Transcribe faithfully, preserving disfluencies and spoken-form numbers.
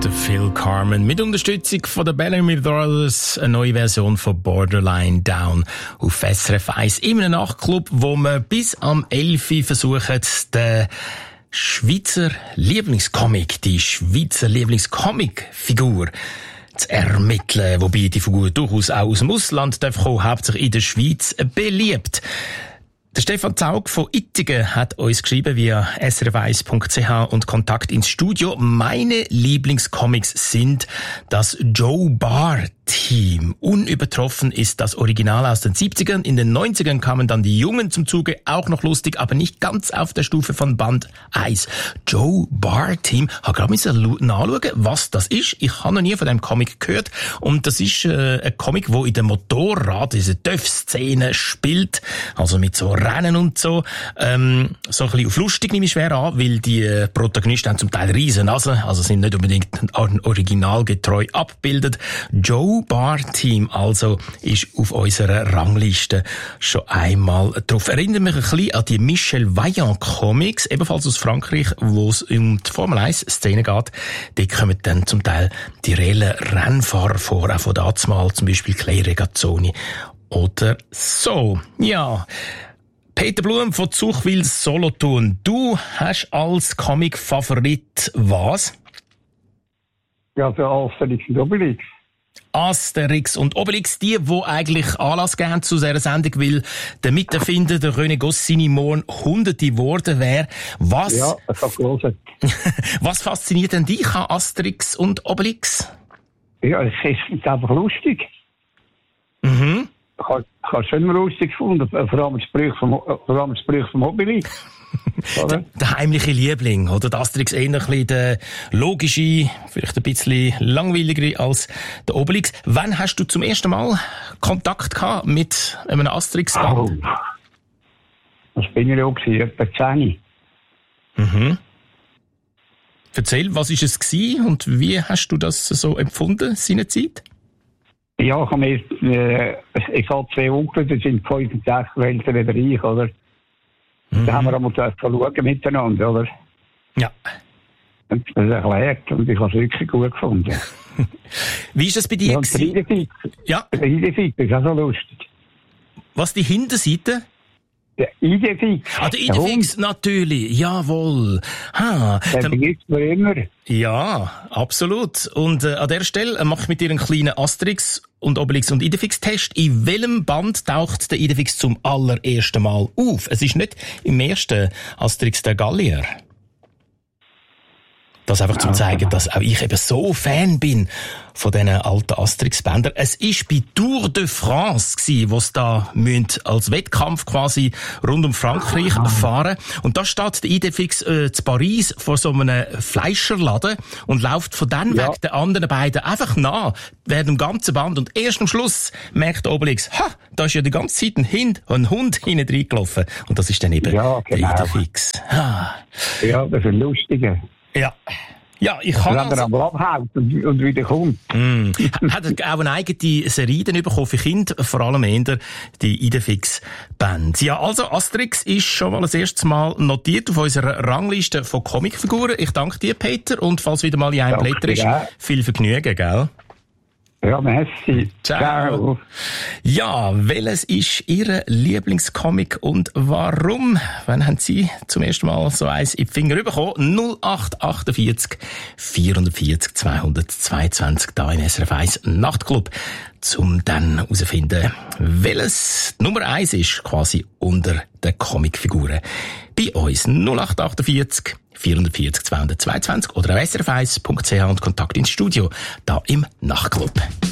der Phil Carmen mit Unterstützung von der Bellamy Brothers, eine neue Version von Borderline Down auf S R F eins in einem Nachtclub, wo wir bis am elf Uhr versuchen, den Schweizer Lieblingscomic, die Schweizer Lieblingscomic-Figur zu ermitteln, wobei die Figur durchaus auch aus dem Ausland darf kommen, hauptsächlich in der Schweiz beliebt. Der Stefan Zaug von Ittigen hat uns geschrieben via s r f eins punkt c h und Kontakt ins Studio. Meine Lieblingscomics sind das Joe Barr Team. Unübertroffen ist das Original aus den siebzigern. In den neunzigern kamen dann die Jungen zum Zuge. Auch noch lustig, aber nicht ganz auf der Stufe von Band eins. Joe Barr Team. Ich habe gerade nachschauen, was das ist. Ich habe noch nie von dem Comic gehört. Und das ist äh, ein Comic, wo in der Motorrad, diese T Ö F-Szene spielt. Also mit so Rennen und so. Ähm, so ein bisschen auf lustig nehme ich schwer an, weil die äh, Protagonisten haben zum Teil riesen Nasen, also sind nicht unbedingt originalgetreu abgebildet. Joe Barr Team also ist auf unserer Rangliste schon einmal drauf. Erinnert mich ein bisschen an die Michel Vaillant Comics, ebenfalls aus Frankreich, wo es um die Formel eins Szene geht. Dort kommen dann zum Teil die reellen Rennfahrer vor, auch von dazumal, zum Beispiel Clay Regazzoni oder so. Ja. Peter Blum von Zuchwil Solothurn. Du hast als Comic-Favorit was? Ja, der Asterix und Obelix. Asterix und Obelix, die, die eigentlich Anlass geben zu dieser Sendung, weil der Miterfinder, der René Goscinny, morgen Hunderte geworden wäre. Was, ja, das hat gelesen. Was fasziniert denn dich an Asterix und Obelix? Ja, es ist einfach lustig. Mhm. Ich habe es schon lustig gefunden, vor allem das Sprüche vom, vor allem das Sprüche vom Obelix. der, der heimliche Liebling, oder? Der Asterix eher ein bisschen der logische, vielleicht ein bisschen langweiligere als der Obelix. Wann hast du zum ersten Mal Kontakt gehabt mit einem Asterix-Band? Oh. Das bin ich auch gewesen, etwa zehn. Mhm. Erzähl, was war es gewesen und wie hast du das so empfunden, seine Zeit? Ja, ich habe mir, äh, ich habe zwei Onkel, die sind fünf und sechs älter als ich, oder? Mhm. Da haben wir einmal schauen miteinander, oder? Ja. Und das ist erklärt und ich habe es wirklich gut gefunden. Wie ist das bei dir? Ja, und der Idefix. Ja. Der Idefix ist auch so lustig. Was, die Hinterseite? Der Idefix. Ah, der Idefix, natürlich. Jawohl. Ha, der vergisst man immer. Ja, absolut. Und äh, an der Stelle mache ich mit dir einen kleinen Asterix und Obelix und Idefix-Test. In welchem Band taucht der Idefix zum allerersten Mal auf? Es ist nicht im ersten Asterix der Gallier. Das einfach zum zeigen, dass auch ich eben so Fan bin von diesen alten Asterix-Bändern. Es ist bei Tour de France gsi, wo es da münd als Wettkampf quasi rund um Frankreich fahren. Und da steht der Idefix äh, zu Paris vor so einem Fleischerladen und läuft von dann ja. weg den anderen beiden einfach nach, während dem ganzen Band. Und erst am Schluss merkt der Obelix, ha, da ist ja die ganze Zeit ein Hund, ein Hund hinten reingelaufen. Und das ist dann eben ja, genau. der Idefix. Ha. Ja, das ist ein lustiger. Ja. Ja, ich kann also... Wenn er am abhält und, und wieder kommt. Mm. Hat er auch eine eigene Serie dann bekommen für Kinder, vor allem eher die Idefix-Band. Ja, also Asterix ist schon mal das erste Mal notiert auf unserer Rangliste von Comicfiguren. Ich danke dir, Peter, und falls wieder mal in einem Blätter ist, ja. viel Vergnügen, gell? Ja, merci. Ciao. Ciao. Ja, welches ist Ihr Lieblingscomic und warum? Wann haben Sie zum ersten Mal so eins in die Finger bekommen? null acht achtundvierzig vierundvierzig zweihundertzweiundzwanzig da im S R F eins Nachtclub, zum dann herauszufinden, welches Nummer eins ist, quasi unter den Comicfiguren. Bei uns null acht achtundvierzig vierundvierzig zweihundertzweiundzwanzig oder auf s r f eins punkt c h und Kontakt ins Studio, da im Nachtclub.